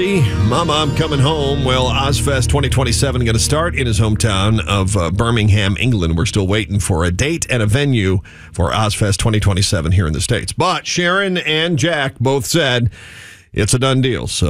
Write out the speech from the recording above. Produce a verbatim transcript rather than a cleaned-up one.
Mama, I'm coming home. Well, Ozfest twenty twenty-seven going to start in his hometown of uh, Birmingham, England. We're still waiting for a date and a venue for Ozfest twenty twenty-seven here in the States. But Sharon and Jack both said it's a done deal. So